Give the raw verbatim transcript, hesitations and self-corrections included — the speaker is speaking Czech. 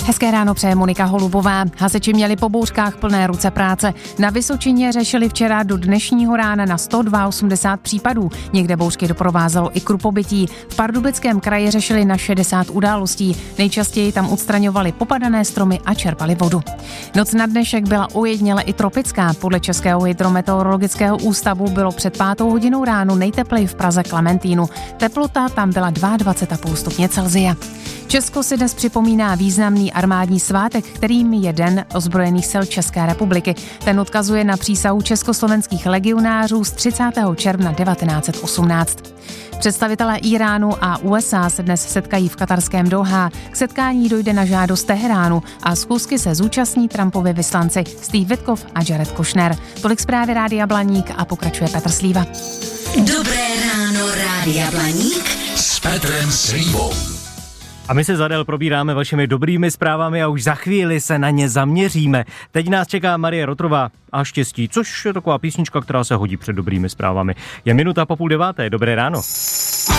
Hezké ráno přeje Monika Holubová. Hasiči měli po bouřkách plné ruce práce. Na Vysočině řešili včera do dnešního rána na sto osmdesát dva případů. Někde bouřky doprovázelo i krupobytí. V Pardubickém kraji řešili na šedesát událostí. Nejčastěji tam odstraňovali popadané stromy a čerpali vodu. Noc na dnešek byla ojediněle i tropická. Podle Českého hydrometeorologického ústavu bylo před pátou hodinou ráno nejtepleji v Praze Klementínu. Teplota tam byla dvacet dva celá pět stupně Celsia. Česko si dnes připomíná významný armádní svátek, kterým je Den ozbrojených sil České republiky. Ten odkazuje na přísahu československých legionářů z třicátého června devatenáct set osmnáct. Představitelé Íránu a U S A se dnes setkají v katarském Dohá. K setkání dojde na žádost Teheránu a schůzky se zúčastní Trumpovi vyslanci Steve Witkoff a Jared Kushner. Tolik zprávy Rádia Blaník a pokračuje Petr Slíva. Dobré ráno, Rádia Blaník s Petrem Slívou. A my se zadel probíráme vašimi dobrými zprávami a už za chvíli se na ně zaměříme. Teď nás čeká Marie Rotrová a štěstí, což je taková písnička, která se hodí před dobrými zprávami. Je minuta po půl deváté, dobré ráno.